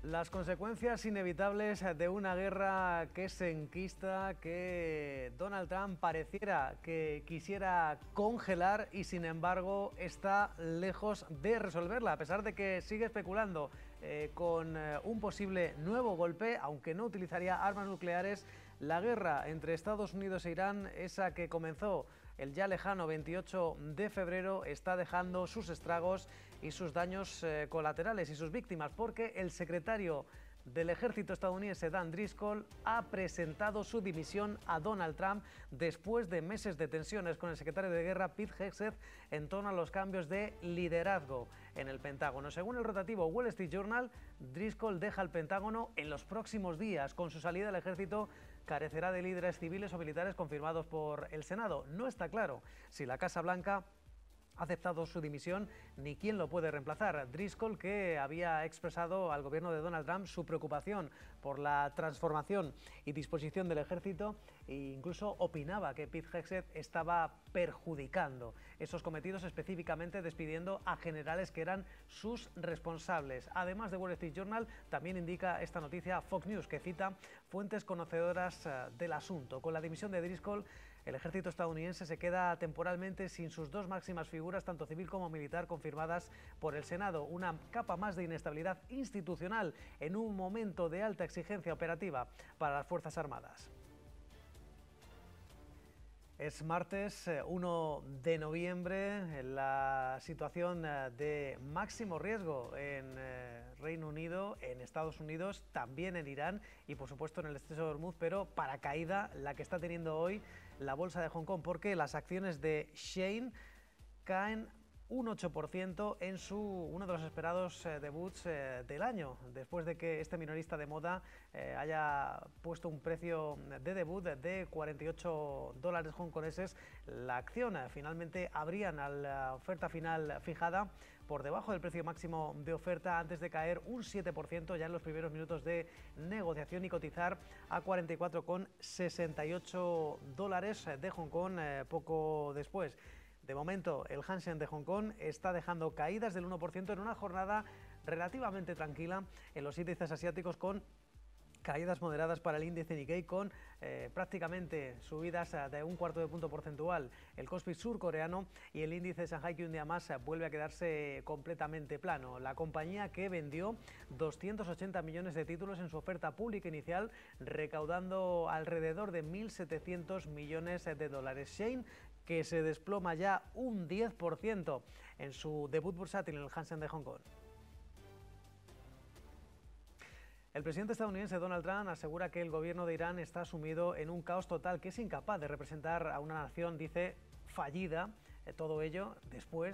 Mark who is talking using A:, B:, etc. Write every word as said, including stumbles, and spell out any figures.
A: Las consecuencias inevitables de una guerra que se enquista, que Donald Trump pareciera que quisiera congelar y sin embargo está lejos de resolverla, a pesar de que sigue especulando eh, con eh, un posible nuevo golpe, aunque no utilizaría armas nucleares. La guerra entre Estados Unidos e Irán, esa que comenzó el ya lejano veintiocho de febrero, está dejando sus estragos y sus daños eh, colaterales y sus víctimas, porque el secretario del ejército estadounidense, Dan Driscoll, ha presentado su dimisión a Donald Trump después de meses de tensiones con el secretario de Guerra, Pete Hegseth, en torno a los cambios de liderazgo en el Pentágono. Según el rotativo Wall Street Journal, Driscoll deja el Pentágono en los próximos días. Con su salida, el ejército carecerá de líderes civiles o militares confirmados por el Senado. No está claro si la Casa Blanca ha aceptado su dimisión ni quién lo puede reemplazar. Driscoll, que había expresado al gobierno de Donald Trump su preocupación por la transformación y disposición del ejército, e incluso opinaba que Pete Hegseth estaba perjudicando esos cometidos, específicamente despidiendo a generales que eran sus responsables. Además de Wall Street Journal, también indica esta noticia Fox News, que cita fuentes conocedoras del asunto. Con la dimisión de Driscoll, el ejército estadounidense se queda temporalmente sin sus dos máximas figuras, tanto civil como militar, confirmadas por el Senado. Una capa más de inestabilidad institucional en un momento de alta exigencia operativa para las Fuerzas Armadas. Es martes uno de noviembre, la situación de máximo riesgo en Reino Unido, en Estados Unidos, también en Irán y por supuesto en el estrecho de Hormuz, pero para caída la que está teniendo hoy la bolsa de Hong Kong, porque las acciones de Shein caen un ocho por ciento en su, uno de los esperados eh, debuts eh, del año, después de que este minorista de moda eh, haya puesto un precio de debut de cuarenta y ocho dólares hongkoneses. La acción eh, finalmente abrían a la oferta final fijada por debajo del precio máximo de oferta, antes de caer un siete por ciento ya en los primeros minutos de negociación y cotizar a cuarenta y cuatro con sesenta y ocho dólares de Hong Kong eh, poco después. De momento, el Hang Seng de Hong Kong está dejando caídas del uno por ciento en una jornada relativamente tranquila en los índices asiáticos, con caídas moderadas para el índice Nikkei, con eh, prácticamente subidas de un cuarto de punto porcentual el Kospi surcoreano, y el índice Shanghai, que un día más vuelve a quedarse completamente plano. La compañía, que vendió doscientos ochenta millones de títulos en su oferta pública inicial, recaudando alrededor de mil setecientos millones de dólares. Shein, que se desploma ya un diez por ciento en su debut bursátil en el Hang Seng de Hong Kong. El presidente estadounidense Donald Trump asegura que el gobierno de Irán está sumido en un caos total, que es incapaz de representar a una nación, dice, fallida. Todo ello después